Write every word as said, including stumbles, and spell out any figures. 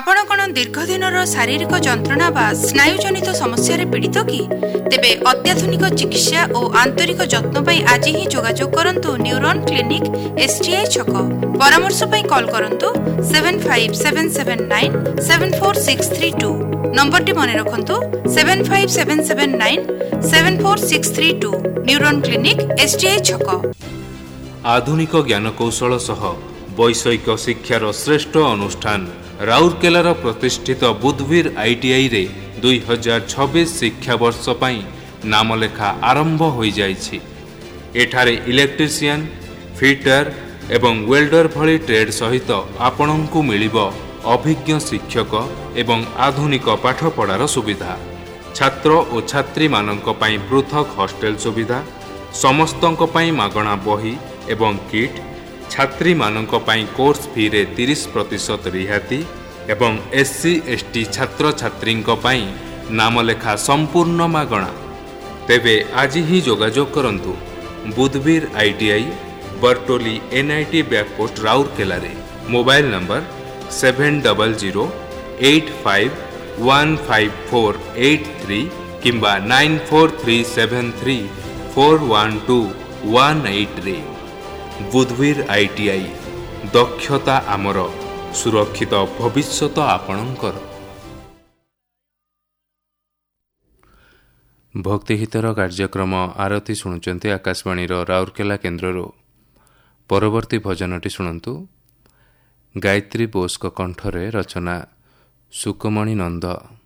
आपण कोन दीर्घदिनर शारीरिक जंत्रणा बा स्नायुजनित समस्या पीड़ित कि तेबे अत्याधुनिक चिकित्सा और आंतरिक जत्न पई आज ही जोगाजोग करंतु न्यूरॉन क्लिनिक एसटीआई छक। परामर्श पई कॉल करंतु seven five seven seven nine seven four six three to. Number T मने रखंतु seven five seven seven nine seven four six three to. Neuron clinic STI छक। आधुनिक ज्ञानकौशल सह वैषयिक शिक्षार श्रेष्ठ अनुष्ठान राउरकेलार प्रतिष्ठित बुधवीर आईटीआई रे दुई हजार छब्बीस शिक्षा वर्ष पई नामलेखा आरंभ हो जाइछि। एठारे इलेक्ट्रीशियन, फिटर एवं वेल्डर भली ट्रेड सहित आपणंकु मिलिबो अभिज्ञ शिक्षक एवं आधुनिक पाठपढ़ार सुविधा। छात्र और छात्री मानक पई पृथक हॉस्टेल सुविधा, समस्तंक पई मागणा बही एवं किट, छात्री मानक पई कोर्स फी रे तीस प्रतिशत रिहाती एवं एससी एसटी छात्र छात्रींक पई नामलेखा संपूर्ण मागणा। तेबे आज ही जोगाजोग करंतु बुधवीर आईटीआई बर्टोली एनआईटी बैकपोस्ट राउरकेला रे। Mobile number seven double zero eight five one five four eight three किंबा nine four three seven three four one two one eight रे। बुधवीर आईटीआई दक्षता आमर सुरक्षित भविष्यत आपणकर। भक्तिहितर कार्यक्रम आरती शुणुचंती आकाशवाणी राउरकेला केन्द्र। परवर्ती भजनटी शुणंतु गायत्री बोस कंठरे रचना सुकमणि नंद।